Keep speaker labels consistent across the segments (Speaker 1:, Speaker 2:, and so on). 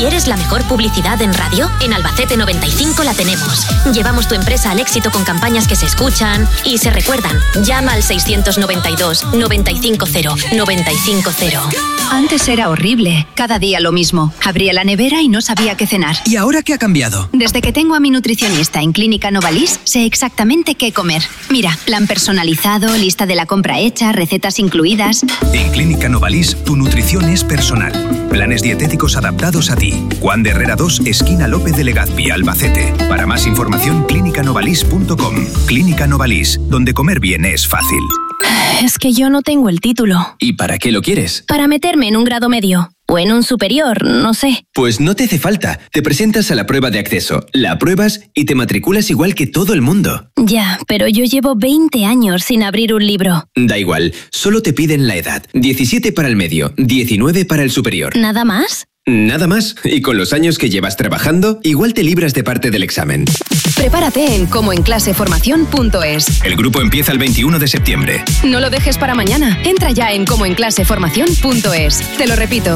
Speaker 1: ¿Quieres la mejor publicidad en radio? En Albacete 95 la tenemos. Llevamos tu empresa al éxito con campañas que se escuchan y se recuerdan. Llama al 692 950 950.
Speaker 2: Antes era horrible. Cada día lo mismo. Abría la nevera y no sabía qué cenar.
Speaker 3: ¿Y ahora qué ha cambiado?
Speaker 2: Desde que tengo a mi nutricionista en Clínica Novalis, sé exactamente qué comer. Mira, plan personalizado, lista de la compra hecha, recetas incluidas.
Speaker 4: En Clínica Novalis, tu nutrición es personal. Planes dietéticos adaptados a ti. Juan de Herrera 2, esquina López de Legazpi, Albacete. Para más información, clinicanovalis.com. Clínica Novalis, donde comer bien es fácil.
Speaker 5: Es que yo no tengo el título.
Speaker 6: ¿Y para qué lo quieres?
Speaker 5: Para meterme en un grado medio. O en un superior, no sé.
Speaker 6: Pues no te hace falta. Te presentas a la prueba de acceso, la apruebas y te matriculas igual que todo el mundo.
Speaker 5: Ya, pero yo llevo 20 años sin abrir un libro.
Speaker 6: Da igual, solo te piden la edad. 17 para el medio, 19 para el superior.
Speaker 5: ¿Nada más?
Speaker 6: Nada más. Y con los años que llevas trabajando, igual te libras de parte del examen.
Speaker 2: Prepárate en comoenclaseformación.es.
Speaker 4: El grupo empieza el 21 de septiembre.
Speaker 2: No lo dejes para mañana. Entra ya en comoenclaseformación.es. Te lo repito,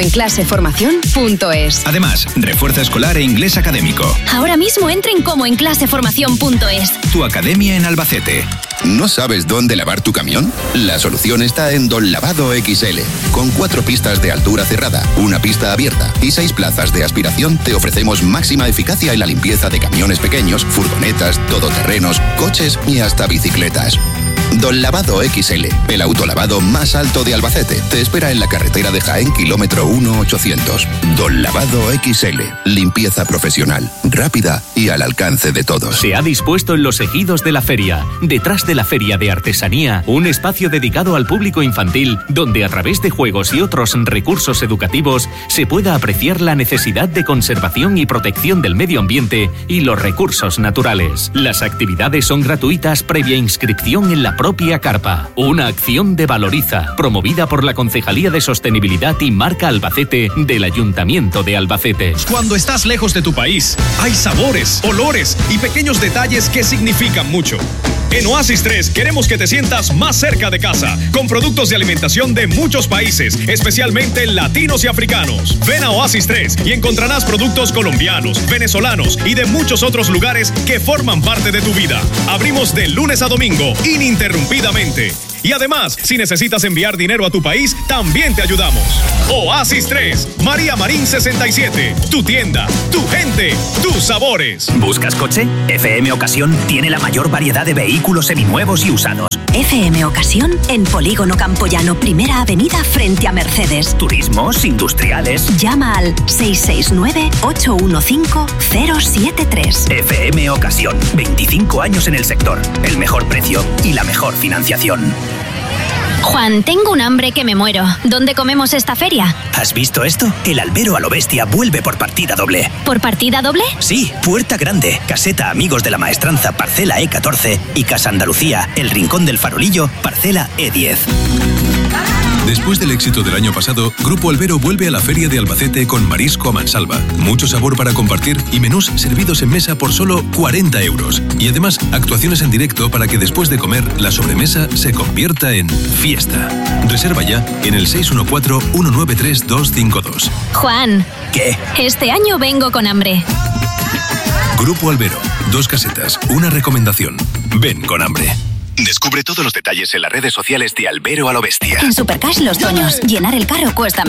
Speaker 2: comoenclaseformación.es.
Speaker 4: Además, refuerza escolar e inglés académico.
Speaker 5: Ahora mismo entra en comoenclaseformación.es.
Speaker 4: Tu academia en Albacete.
Speaker 7: ¿No sabes dónde lavar tu camión? La solución está en Don Lavado XL. Con 4 pistas de altura cerrada, una pista abierta y 6 plazas de aspiración, te ofrecemos máxima eficacia en la limpieza de camiones pequeños, furgonetas, todoterrenos, coches y hasta bicicletas. Don Lavado XL, el autolavado más alto de Albacete. Te espera en la carretera de Jaén, kilómetro 1800. Don Lavado XL, limpieza profesional, rápida y al alcance de todos.
Speaker 8: Se ha dispuesto en los ejidos de la feria, detrás de la feria de artesanía, un espacio dedicado al público infantil, donde a través de juegos y otros recursos educativos se pueda apreciar la necesidad de conservación y protección del medio ambiente y los recursos naturales. Las actividades son gratuitas previa inscripción en la propia carpa. Una acción de Valoriza, promovida por la Concejalía de Sostenibilidad y Marca Albacete del Ayuntamiento de Albacete.
Speaker 9: Cuando estás lejos de tu país, hay sabores, olores y pequeños detalles que significan mucho. En Oasis 3 queremos que te sientas más cerca de casa, con productos de alimentación de muchos países, especialmente latinos y africanos. Ven a Oasis 3 y encontrarás productos colombianos, venezolanos y de muchos otros lugares que forman parte de tu vida. Abrimos de lunes a domingo, ininterrumpidamente. Y además, si necesitas enviar dinero a tu país, también te ayudamos. Oasis 3, María Marín 67. Tu tienda, tu gente, tus sabores.
Speaker 10: ¿Buscas coche? FM Ocasión tiene la mayor variedad de vehículos seminuevos y usados.
Speaker 11: FM Ocasión en Polígono Campoyano, Primera Avenida frente a Mercedes.
Speaker 10: Turismos, industriales.
Speaker 11: Llama al 669-815-073.
Speaker 10: FM Ocasión, 25 años en el sector, el mejor precio y la mejor financiación.
Speaker 5: Juan, tengo un hambre que me muero. ¿Dónde comemos esta feria?
Speaker 10: ¿Has visto esto? El albero a lo bestia vuelve por partida doble.
Speaker 5: ¿Por partida doble?
Speaker 10: Sí, Puerta Grande, Caseta Amigos de la Maestranza, parcela E14 y Casa Andalucía, El Rincón del Farolillo, parcela E10.
Speaker 12: Después del éxito del año pasado, Grupo Albero vuelve a la Feria de Albacete con marisco a mansalva, mucho sabor para compartir y menús servidos en mesa por solo 40 euros. Y además, actuaciones en directo para que después de comer, la sobremesa se convierta en fiesta. Reserva ya en el 614-193-252.
Speaker 5: Juan.
Speaker 10: ¿Qué?
Speaker 5: Este año vengo con hambre.
Speaker 12: Grupo Albero, 2 casetas, una recomendación. Ven con hambre.
Speaker 4: Descubre todos los detalles en las redes sociales de Albero a lo bestia.
Speaker 11: En Supercash Los Toños, llenar el carro cuesta menos.